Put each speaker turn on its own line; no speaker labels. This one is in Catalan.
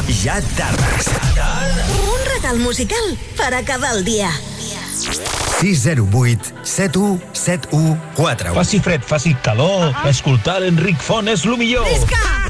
Ja tardes.
Un regal musical per acabar el dia.
608 7171 4.
Faci fred, faci calor, escoltar Enric Font és lo millor.
Visca!